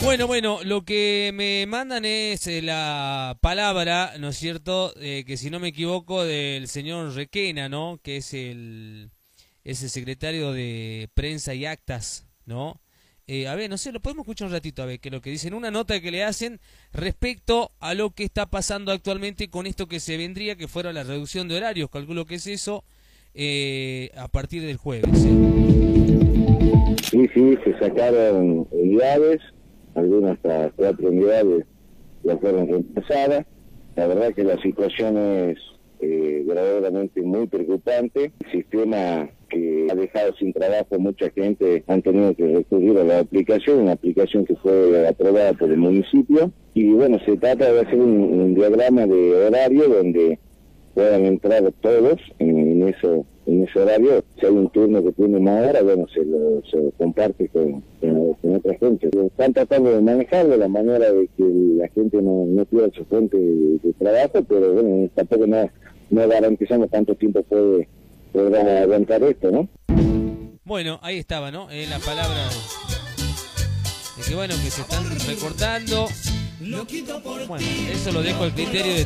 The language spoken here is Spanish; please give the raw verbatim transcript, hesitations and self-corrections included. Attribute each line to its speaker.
Speaker 1: Bueno, bueno, lo que me mandan es eh, la palabra, ¿no es cierto? Eh, que si no me equivoco, del señor Requena, ¿no? Que es el, es el secretario de Prensa y Actas, ¿no? Eh, a ver, no sé, lo podemos escuchar un ratito, a ver, que lo que dicen, una nota que le hacen respecto a lo que está pasando actualmente con esto que se vendría, que fuera la reducción de horarios, calculo que es eso, eh, a partir del jueves. ¿Sí?
Speaker 2: Sí, sí, se sacaron unidades, algunas hasta cuatro unidades ya fueron reemplazadas. La verdad que la situación es eh, verdaderamente muy preocupante. El sistema que ha dejado sin trabajo mucha gente han tenido que recurrir a la aplicación, una aplicación que fue aprobada por el municipio. Y bueno, se trata de hacer un, un diagrama de horario donde puedan entrar todos en, en eso en ese horario. Si hay un turno que tiene más hora, bueno, se lo, se lo comparte con, con, con otra gente. Están tratando de manejarlo de la manera de que la gente no, no pierda su fuente de, de trabajo, pero bueno, tampoco no, no garantizamos cuánto tiempo puede, podrá aguantar esto, ¿no?
Speaker 1: Bueno, ahí estaba, ¿no? Eh, la palabra de que, bueno, que se están recortando. Bueno, eso lo dejo al criterio de